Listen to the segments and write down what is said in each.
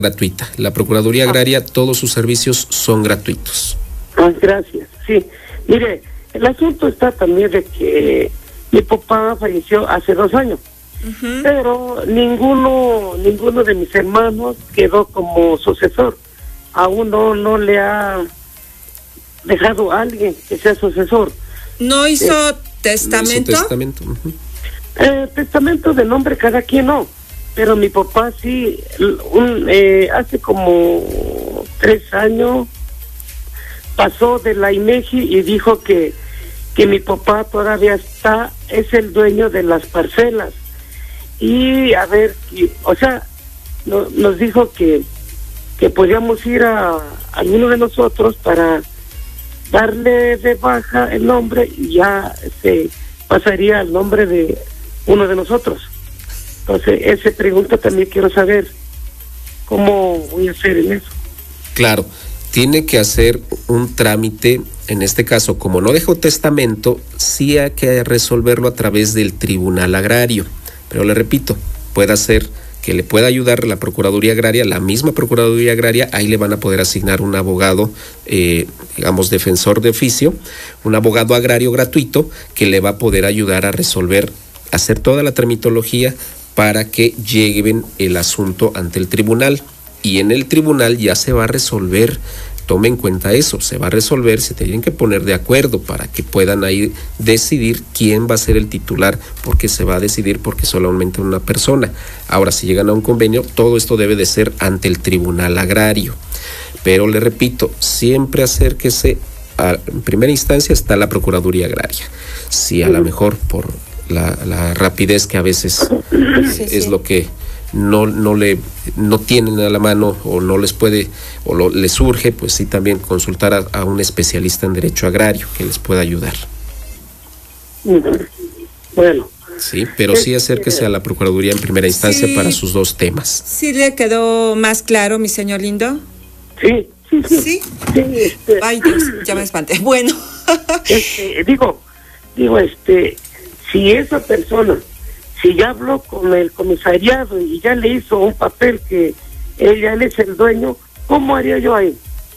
gratuita. La Procuraduría Agraria, todos sus servicios son gratuitos. Gracias. Sí, mire, el asunto está también de que mi papá falleció hace 2 años, pero ninguno de mis hermanos quedó como sucesor. Aún no le ha dejado a alguien que sea sucesor. ¿No hizo testamento? No hizo testamento. Testamento de nombre cada quien no, pero mi papá sí, hace como 3 años pasó de la INEGI y dijo que mi papá todavía es el dueño de las parcelas. Y a ver, nos dijo que podíamos ir a alguno de nosotros para darle de baja el nombre y ya se pasaría al nombre de uno de nosotros. Entonces, esa pregunta también quiero saber cómo voy a hacer en eso. Claro, tiene que hacer un trámite, en este caso, como no dejó testamento, sí hay que resolverlo a través del Tribunal Agrario. Pero le repito, puede hacer que le pueda ayudar la Procuraduría Agraria, la misma Procuraduría Agraria, ahí le van a poder asignar un abogado, defensor de oficio, un abogado agrario gratuito que le va a poder ayudar a resolver, hacer toda la tramitología para que lleven el asunto ante el tribunal. Y en el tribunal ya se va a resolver, tome en cuenta eso, se va a resolver, se tienen que poner de acuerdo para que puedan ahí decidir quién va a ser el titular, porque se va a decidir porque solamente una persona. Ahora, si llegan a un convenio, todo esto debe de ser ante el Tribunal Agrario. Pero le repito, siempre acérquese, en primera instancia está la Procuraduría Agraria. Si a lo mejor por la rapidez que a veces es lo que no tienen a la mano o no les puede o les surge, pues sí también consultar a un especialista en derecho agrario que les pueda ayudar. Bueno. Sí, pero sí acérquese a la Procuraduría en primera instancia para sus 2 temas. ¿Sí le quedó más claro, mi señor lindo? Sí. ¿Sí? Ay, Dios, ya me espanté. Bueno. Digo, si esa persona, si ya habló con el comisariado y ya le hizo un papel que él es el dueño, ¿cómo haría yo ahí?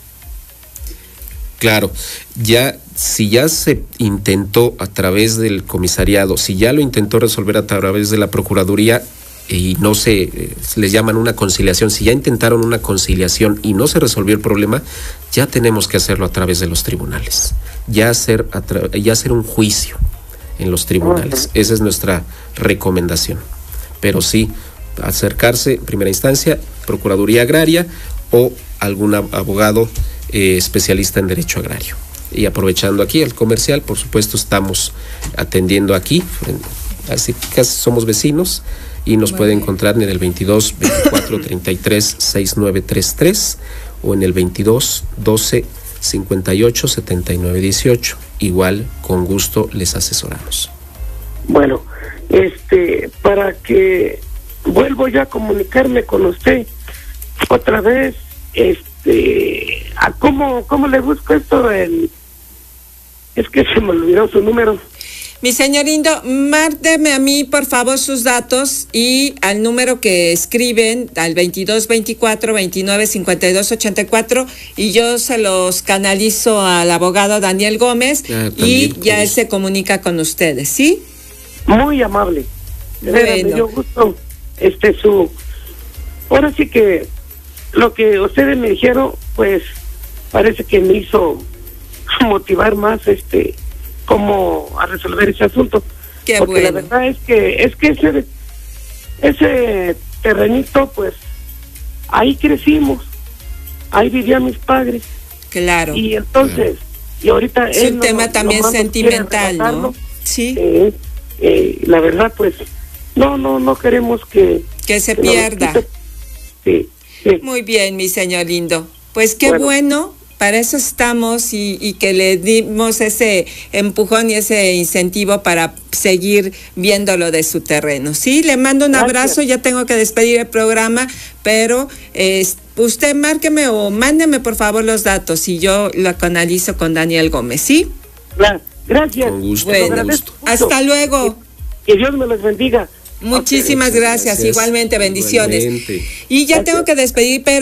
Claro, si ya se intentó a través del comisariado, si ya lo intentó resolver a través de la Procuraduría y no les llaman una conciliación, si ya intentaron una conciliación y no se resolvió el problema, ya tenemos que hacerlo a través de los tribunales, ya hacer un juicio en los tribunales. Esa es nuestra recomendación. Pero sí, acercarse en primera instancia, Procuraduría Agraria o algún abogado especialista en derecho agrario. Y aprovechando aquí el comercial, por supuesto, estamos atendiendo aquí, así que casi somos vecinos y nos puede encontrar en el 22 24 33 6933 o en el 22 12 58 79 18. Igual, con gusto les asesoramos. Bueno, para que vuelvo ya a comunicarme con usted otra vez, ¿cómo le busco esto? Es que se me olvidó su número. Mi señor lindo, márdeme a mí, por favor, sus datos y al número que escriben, al 22 24 29 52 84, y yo se los canalizo al abogado Daniel Gómez y ya él se comunica con ustedes, ¿sí? Muy amable. Me dio gusto, ahora sí que lo que ustedes me dijeron, pues parece que me hizo motivar más, cómo a resolver ese asunto. Qué porque bueno. La verdad es que ese terrenito, pues ahí crecimos, ahí vivían mis padres. Claro. Y entonces, y ahorita es un tema también sentimental, ¿no? Sí. La verdad, pues no queremos que se pierda. Sí. Muy bien, mi señor lindo. Pues qué bueno. Para eso estamos y que le dimos ese empujón y ese incentivo para seguir viéndolo de su terreno. Sí, le mando un abrazo, ya tengo que despedir el programa, pero usted márqueme o mándeme por favor los datos y yo lo canalizo con Daniel Gómez, ¿sí? Gracias. Con gusto. Bueno, hasta luego. Que Dios me los bendiga. Muchísimas gracias. Igualmente, bendiciones. Igualmente. Y ya tengo que despedir, pero